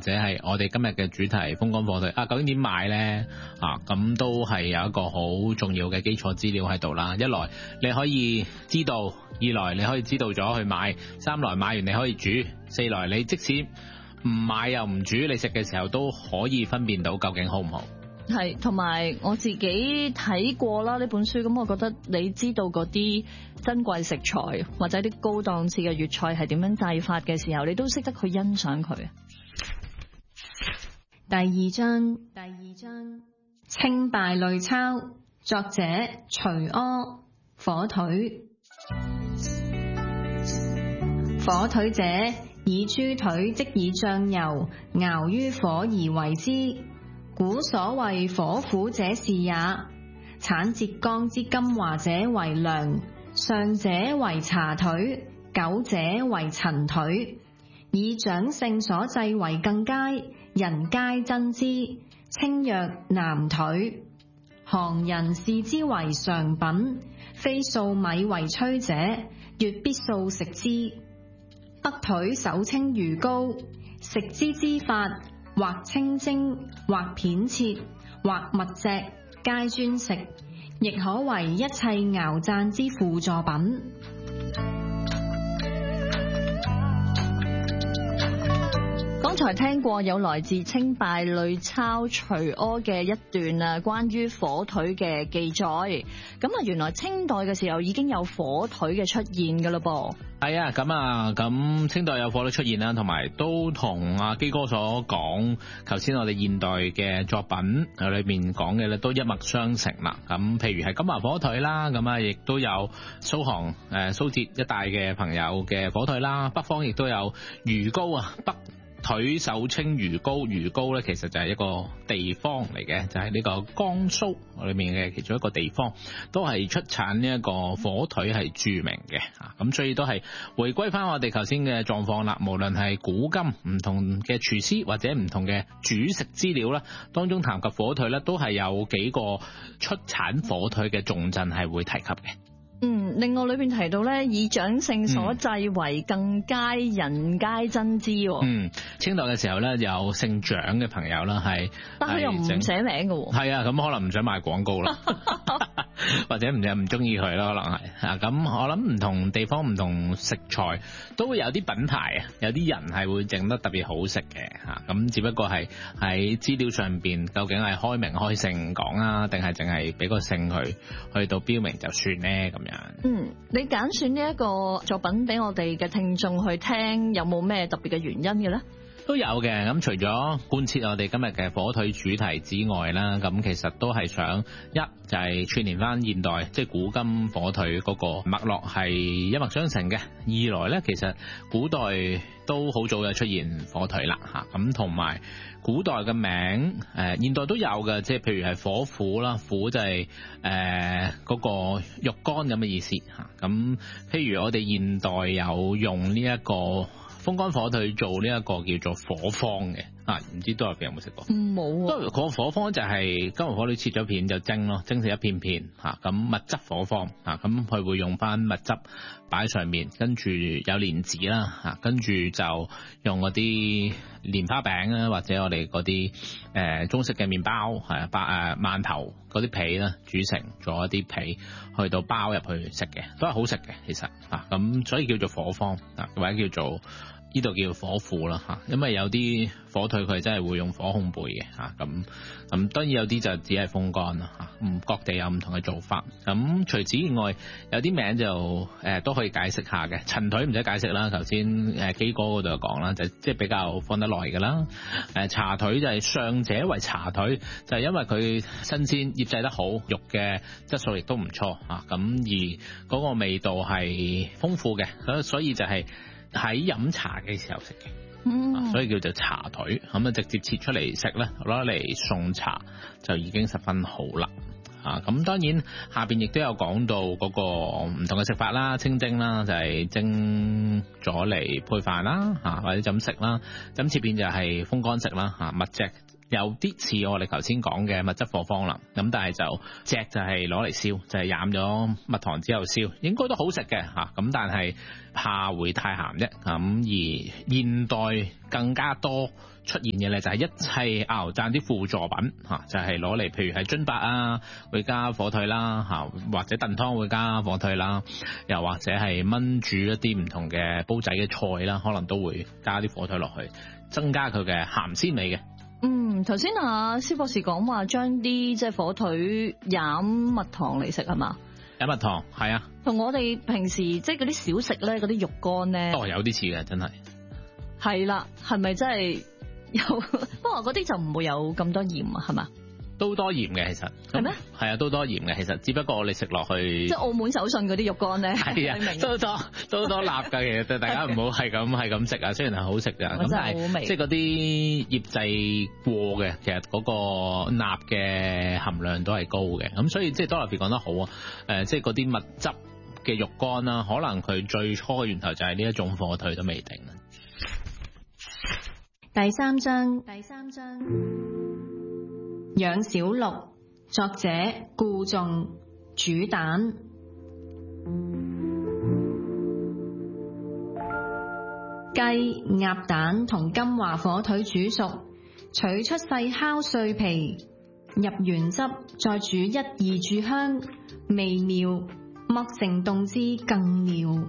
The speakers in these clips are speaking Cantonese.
者係我哋今日嘅主題風乾火腿究竟點買呢？咁都係有一個好重要嘅基礎資料喺度啦。一來你可以知道，二來你可以知道咗去買，三來買完你可以煮，四來你即使唔買又唔煮，你食嘅時候都可以分辨到究竟好唔好。 係，同埋我自己睇過啦呢本書，咁我覺得你知道嗰啲珍貴食材或者啲高檔次嘅粵菜係點樣製法嘅時候，你都識得去欣賞佢。 第二章清稗類抄，作者徐柯。火腿，火腿者，以豬腿即以醬油熬於火而為之。古所謂火虎者是也。產浙江之金華者為良，上者為茶腿，九者為陳腿。以長性所製為更佳，人皆珍之，稱曰南腿。行人視之為常品，非素米為炊者，越必素食之。北腿手稱魚膏，食之之法，或清蒸，或片切，或蜜隻，皆專食，亦可為一切餚饌之輔助品。 剛才聽過有來自清稗類抄徐柯嘅一段關於火腿嘅記載。咁原來清代嘅時候已經有火腿嘅出現㗎喇噃。 係啊，咁清代有火腿出現啦，同埋都同阿基哥所講，頭先我哋現代嘅作品裏邊講嘅咧，都一脈相承啦。咁譬如係金華火腿啦，亦都有蘇杭蘇浙一帶嘅朋友嘅火腿啦，北方亦都有魚膏啊，北腿手稱魚膏，魚膏咧其實就係一個地方嚟嘅，就係呢個江蘇裏面嘅其中一個地方，都係出產呢一個火腿係著名嘅。咁所以都係回歸翻我哋頭先嘅狀況啦。無論係古今唔同嘅廚師或者唔同嘅煮食資料啦，當中談及火腿咧，都係有幾個出產火腿嘅重鎮係會提及嘅。 另外裏邊提到咧，以長性所製為更佳，人皆珍之。 清代嘅時候咧，有姓蔣嘅朋友啦，係， 但佢又唔寫名嘅。 係啊，咁可能唔想賣廣告啦，或者唔中意佢咯，可能係。咁我諗唔同地方唔同食材都會有啲品牌啊，有啲人係會整得特別好食嘅吓。咁只不過係喺資料上邊究竟係開名開姓講啊，定係淨係俾個姓佢去到標明就算咧咁樣。 你揀選呢一個作品俾我哋嘅聽眾去聽，有冇咩特別嘅原因嘅咧？ 都有嘅，咁除咗貫徹我哋今日嘅火腿主題之外啦，咁其實都係想就係串聯翻現代，即係古今火腿嗰個脈絡係一脈相承嘅。二來咧，其實古代都好早就出現火腿啦吓，咁同埋古代嘅名現代都有嘅，即係譬如係火虎啦，虎就係嗰個肉乾咁嘅意思吓。咁譬如我哋現代有用呢一個風乾火腿做呢一個叫做火方嘅唔知多入邊有冇食過？ 冇啊。 個火方就係金華火腿切咗片就蒸咯，蒸成一片片咁蜜汁火方咁佢會用翻蜜汁擺喺上面，跟住有蓮子啦跟住就用嗰啲蓮花餅啊，或者我哋嗰啲中式嘅麵包饅頭嗰啲皮啦，煮成咗一啲皮去到包入去食嘅，都係好食嘅其實咁所以叫做火方或者叫做呢度叫火虎啦因為有啲火腿佢真係會用火烘焙嘅咁當然有啲就只係風乾啦各地有唔同嘅做法。咁除此以外，有啲名就都可以解釋下嘅。陳腿唔使解釋啦，頭先基哥嗰度就講啦，就即係比較放得耐㗎啦。茶腿就係上者為茶腿，就係因為佢新鮮醃製得好，肉嘅質素亦都唔錯咁而嗰個味道係豐富嘅，所以就係喺飲茶嘅時候食嘅，所以叫做茶腿。咁直接切出嚟食咧，攞嚟送茶就已經十分好啦。咁當然下邊亦都有講到嗰個唔同嘅食法啦，清蒸啦就係蒸咗嚟配飯啦或者就咁食啦，咁切片就係風乾食啦蜜隻有啲似我哋頭先講嘅蜜汁火方啦，咁但係就係攞嚟燒，就係染咗蜜糖之後燒，應該都好食嘅嚇。咁但係怕會太鹹啫。咁而現代更加多出現嘅咧就係一切牛贊啲輔助品嚇，就係攞嚟譬如係津白啊會加火腿啦嚇，或者燉湯會加火腿啦，又或者係燜煮一啲唔同嘅煲仔嘅菜啦，可能都會加啲火腿落去，增加佢嘅鹹鮮味嘅。 頭先施博士講話將啲即係火腿飲蜜糖嚟食係嘛？ 飲蜜糖係啊， 同我哋平時即係嗰啲小食咧，嗰啲肉乾咧， 有啲似嘅，真係。 係啦，係咪真係有？不過嗰啲就唔會有咁多鹽啊，係嘛？ 都多鹽嘅，其實係咩？ 係啊，都多鹽嘅，其實只不過我哋食落去， 即係澳門手信嗰啲肉乾咧， 係啊，都多辣㗎。其實大家唔好係咁食啊，雖然係好食㗎，咁但係即係嗰啲醃製過嘅，其實嗰個鈉嘅含量都係高嘅。咁所以即係多樂別講得好啊，即係嗰啲蜜汁嘅肉乾啦，可能佢最初嘅源頭就係呢一種火腿都未定。 第三章養小鹿，作者顧仲，煮蛋。雞、鴨蛋同金華火腿煮熟，取出細烤碎皮，入原汁，再煮1、2炷香，微妙，莫成動之更妙。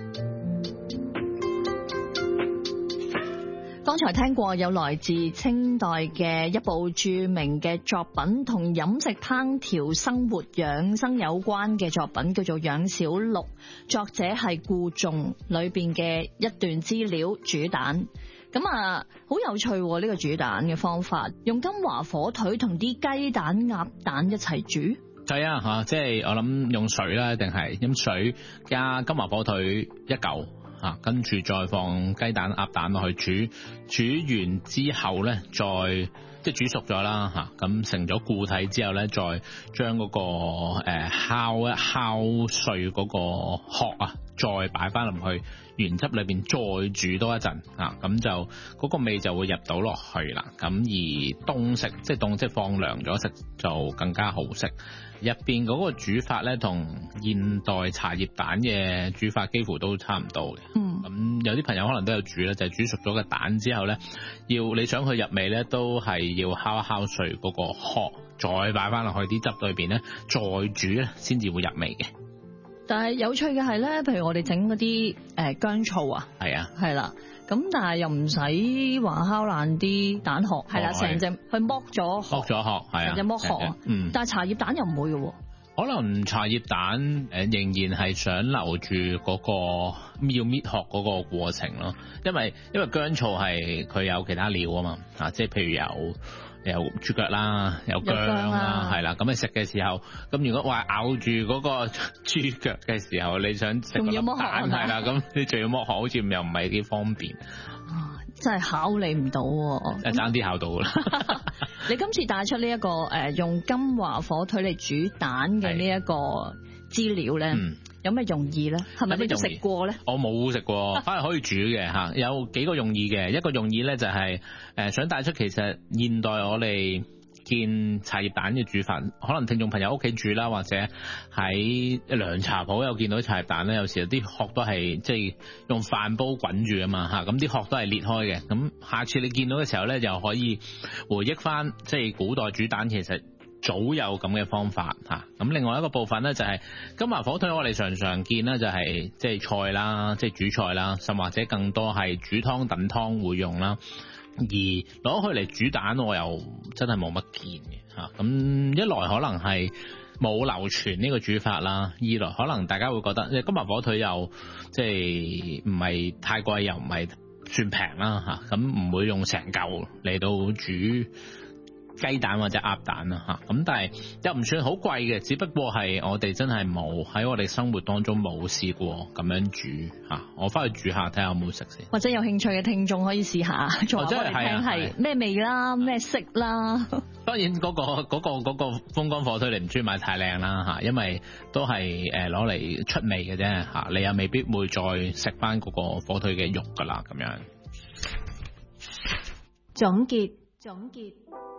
剛才聽過有來自清代嘅一部著名嘅作品，同飲食烹調生活養生有關嘅作品，叫做《養小鹿》，作者係顧仲，裏邊嘅一段資料煮蛋。咁好有趣呢個煮蛋嘅方法，用金華火腿同啲雞蛋、鴨蛋一齊煮。 係啊嚇，即係我諗用水啦，定係飲水加金華火腿一嚿。跟住再放雞蛋、鴨蛋落去煮完之後咧，再即係煮熟咗啦咁成咗固體之後咧，再將嗰個烤碎嗰個殼啊，再擺翻入去原汁裏邊，再煮多一陣咁就嗰個味就會入到落去啦。咁而凍食即係放涼咗食就更加好食。入邊嗰個煮法咧，同現代茶葉蛋嘅煮法幾乎都差唔多嘅。咁有啲朋友可能都有煮啦，就係煮熟咗嘅蛋之後咧，你想佢入味咧，都係要烤一烤碎嗰個殼，再擺翻落去啲汁裏邊咧，再煮咧，先至會入味嘅。 但係有趣嘅係咧，譬如我哋整嗰啲薑醋啊， 係啊， 係啦，咁但係又唔使話烤爛啲蛋殼，係啦，成隻去剝咗殼，係啊，成隻剝殼。但係茶葉蛋又唔會嘅。 可能茶葉蛋仍然係想留住嗰個要搣殼嗰個過程咯，因為薑醋係佢有其他料啊嘛，即係譬如有豬腳啦，有薑啦，係啦，咁你食嘅時候，咁如果話咬住嗰個豬腳嘅時候，你想食個蛋係啦，咁你仲要剝殼，好似又唔係幾方便。 真係考你唔到， 爭啲考到啦。 你今次帶出呢一個用金華火腿嚟煮蛋嘅呢一個資料咧，有咩用意咧？係咪你都食過咧？ 我冇食過，反而可以煮嘅嚇。有幾個用意嘅，一個用意咧就係想帶出其實現代我哋見茶葉蛋嘅煮法，可能聽眾朋友屋企煮啦，或者喺涼茶鋪有見到茶葉蛋咧，有時有啲殼都係即係用飯煲滾住啊嘛嚇，咁啲殼都係裂開嘅。咁下次你見到嘅時候咧，就可以回憶翻，即係古代煮蛋其實早有咁嘅方法嚇。咁另外一個部分咧就係金華火腿，我哋常常見咧就係即係菜啦，即係煮菜啦，甚或者更多係煮湯燉湯會用啦。而攞佢嚟煮蛋，我又真係冇乜見嘅嚇。咁一來可能係冇流傳呢個煮法啦，二來可能大家會覺得金華火腿又即係唔係太貴，又唔係算平啦嚇。咁唔會用成嚿嚟到煮雞蛋或者鴨蛋啦嚇。咁但係又唔算好貴嘅，只不過係我哋真係冇喺我哋生活當中冇試過咁樣煮嚇。我翻去煮下睇下有冇食先。 或者有興趣嘅聽眾可以試下，再話俾我哋聽係咩味啦，咩色啦。 當然嗰個風乾火腿你唔中意買太靚啦嚇，因為都係攞嚟出味嘅啫嚇，你又未必會再食翻嗰個火腿嘅肉噶啦咁樣。 總結。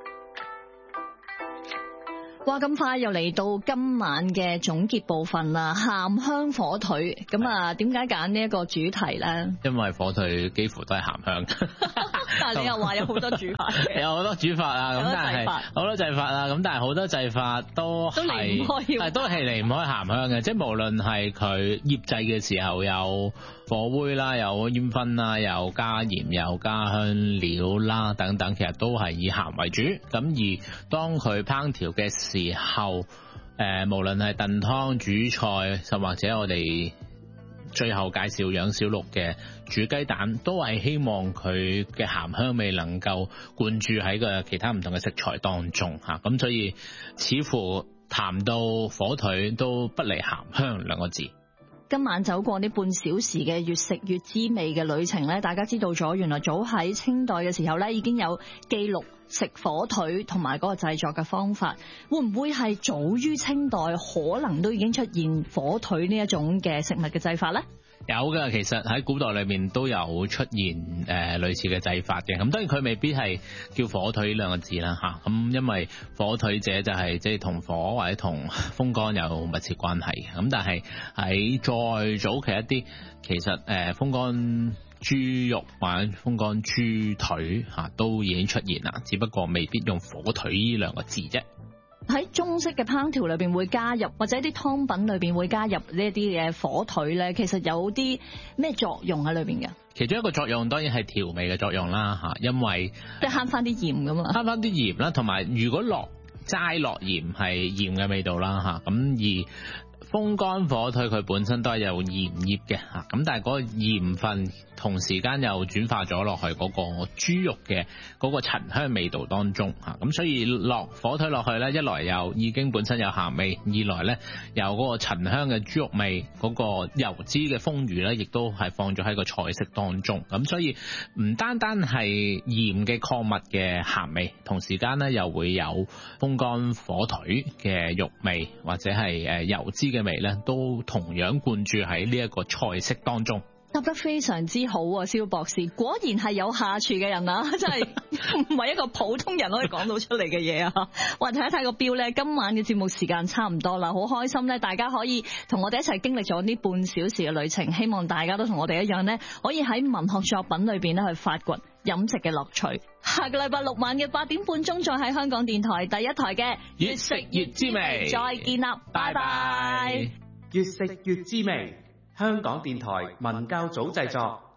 哇！咁快又嚟到今晚嘅總結部分啦，鹹香火腿。咁啊，點解揀呢一個主題咧？ 因為火腿幾乎都係鹹香。 但係你又話有好多煮法嘅， 有好多煮法啊，咁但係好多製法啊，咁但係好多製法都係都係離唔開鹹香嘅，即係無論係佢醃製嘅時候有火煨啦，有煙燻啦，有加鹽，有加香料啦等等，其實都係以鹹為主。咁而當佢烹調嘅時候，無論係燉湯、煮菜，甚或者我哋最後介紹養小鹿嘅煮雞蛋，都係希望佢嘅鹹香味能夠灌注喺個其他唔同嘅食材當中嚇。咁所以似乎談到火腿都不離鹹香兩個字。 今晚走過呢半小時嘅越食越滋味嘅旅程咧，大家知道咗原來早喺清代嘅時候咧已經有記錄食火腿同埋嗰個製作嘅方法，會唔會係早於清代可能都已經出現火腿呢一種嘅食物嘅製法呢？ 有嘅，其實喺古代裏面都有出現類似嘅製法嘅。咁當然佢未必係叫火腿呢兩個字啦嚇。咁因為火腿者就係即係同火或者同風乾有密切關係嘅。咁但係喺再早期一啲，其實風乾豬肉或者風乾豬腿嚇都已經出現啦，只不過未必用火腿呢兩個字啫。 喺中式嘅烹調裏邊會加入，或者啲湯品裏邊會加入呢一啲嘅火腿咧，其實有啲咩作用喺裏邊嘅？ 其中一個作用當然係調味嘅作用啦嚇，因為即係慳翻啲鹽咁啊， 慳翻啲鹽啦，同埋如果齋落鹽係鹽嘅味道啦嚇，咁而風乾火腿佢本身都係有鹽醃嘅嚇，咁但係嗰個鹽分同時間又轉化咗落去嗰個豬肉嘅嗰個陳香味道當中嚇，咁所以落火腿落去咧，一來又已經本身有鹹味，二來咧有嗰個陳香嘅豬肉味，嗰個油脂嘅豐腴咧，亦都係放咗喺個菜式當中，咁所以唔單單係鹽嘅礦物嘅鹹味，同時間咧又會有風乾火腿嘅肉味或者係油脂嘅味咧，都同樣灌注喺呢一個菜式當中。 答得非常之好啊，蕭博士，果然係有下廚嘅人啊，真係唔係一個普通人可以講到出嚟嘅嘢啊！我睇一睇個表咧，今晚嘅節目時間差唔多啦，好開心咧，大家可以同我哋一齊經歷咗呢半小時嘅旅程，希望大家都同我哋一樣咧，可以喺文學作品裏邊咧去發掘飲食嘅樂趣。下個禮拜六晚嘅8點半鐘，再喺香港電台第一台嘅越食越滋味， 再見啦，拜拜！ 越食越滋味，香港電台文教組製作。